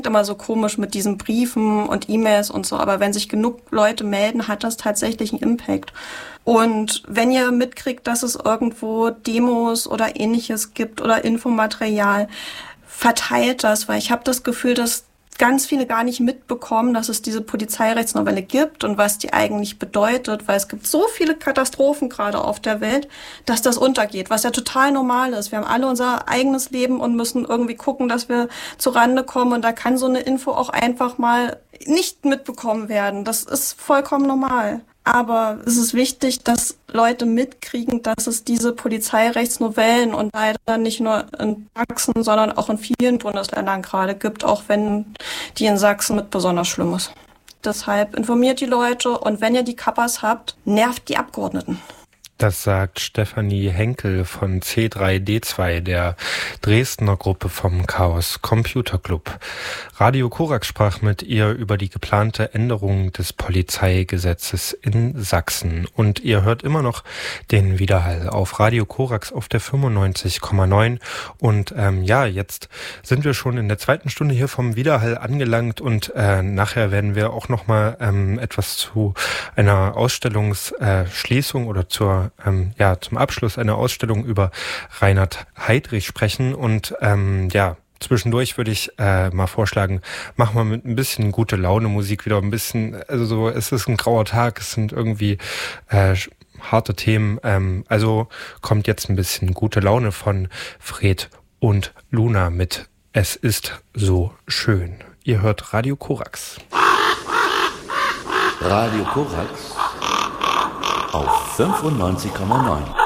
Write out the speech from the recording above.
immer so komisch mit diesen Briefen und E-Mails und so, aber wenn sich genug Leute melden, hat das tatsächlich einen Impact. Und wenn ihr mitkriegt, dass es irgendwo Demos oder Ähnliches gibt oder Infomaterial, verteilt das, weil ich habe das Gefühl, dass ganz viele gar nicht mitbekommen, dass es diese Polizeirechtsnovelle gibt und was die eigentlich bedeutet, weil es gibt so viele Katastrophen gerade auf der Welt, dass das untergeht, was ja total normal ist. Wir haben alle unser eigenes Leben und müssen irgendwie gucken, dass wir zurande kommen, und da kann so eine Info auch einfach mal nicht mitbekommen werden. Das ist vollkommen normal. Aber es ist wichtig, dass Leute mitkriegen, dass es diese Polizeirechtsnovellen und leider nicht nur in Sachsen, sondern auch in vielen Bundesländern gerade gibt, auch wenn die in Sachsen mit besonders schlimm ist. Deshalb informiert die Leute, und wenn ihr die Kappas habt, nervt die Abgeordneten. Das sagt Stefanie Henkel von C3D2, der Dresdner Gruppe vom Chaos Computer Club. Radio Korax sprach mit ihr über die geplante Änderung des Polizeigesetzes in Sachsen. Und ihr hört immer noch den Widerhall auf Radio Korax auf der 95,9. Und jetzt sind wir schon in der zweiten Stunde hier vom Widerhall angelangt, und nachher werden wir auch nochmal etwas zu einer Ausstellungsschließung oder zum Abschluss einer Ausstellung über Reinhard Heydrich sprechen. Und zwischendurch würde ich mal vorschlagen, machen wir mit ein bisschen gute Laune Musik wieder ein bisschen, also so, es ist ein grauer Tag, es sind irgendwie harte Themen, also kommt jetzt ein bisschen gute Laune von Fred und Luna mit Es ist so schön. Ihr hört Radio Korax. Radio Korax auf 95,9.